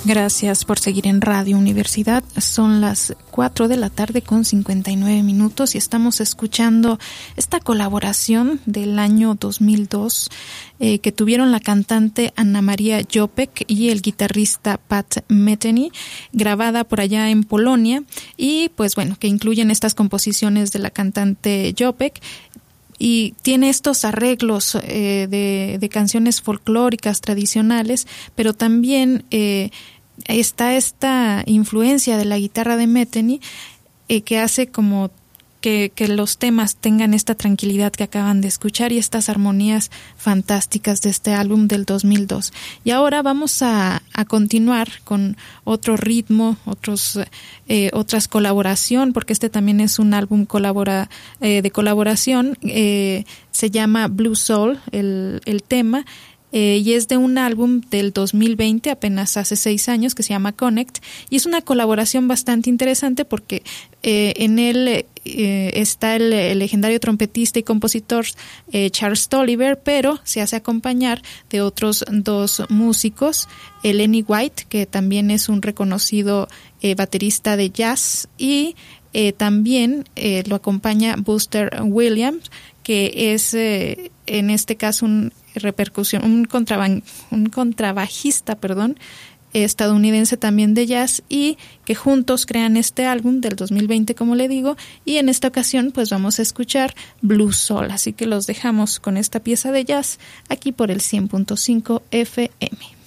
Gracias por seguir en Radio Universidad. Son las 4 de la tarde con 59 minutos y estamos escuchando esta colaboración del año 2002 que tuvieron la cantante Anna Maria Jopek y el guitarrista Pat Metheny, grabada por allá en Polonia, y pues bueno, que incluyen estas composiciones de la cantante Jopek. Y tiene estos arreglos de canciones folclóricas tradicionales, pero también está esta influencia de la guitarra de Metheny que hace como que los temas tengan esta tranquilidad que acaban de escuchar y estas armonías fantásticas de este álbum del 2002. Y ahora vamos a continuar con otro ritmo, otras colaboración, porque este también es un álbum de colaboración. Se llama Blue Soul, el tema. Y es de un álbum del 2020, apenas hace 6 años, que se llama Connect, y es una colaboración bastante interesante porque en él está el legendario trompetista y compositor Charles Tolliver, pero se hace acompañar de otros 2 músicos, Lenny White, que también es un reconocido baterista de jazz, y también lo acompaña Buster Williams, que es en este caso un contrabajista, estadounidense también de jazz, y que juntos crean este álbum del 2020, como le digo, y en esta ocasión pues vamos a escuchar Blue Soul, así que los dejamos con esta pieza de jazz aquí por el 100.5 FM.